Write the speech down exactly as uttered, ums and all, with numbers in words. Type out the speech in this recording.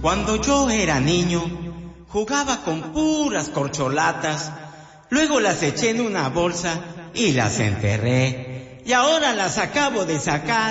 Cuando yo era niño, jugaba con puras corcholatas, luego las eché en una bolsa y las enterré, y ahora las acabo de sacar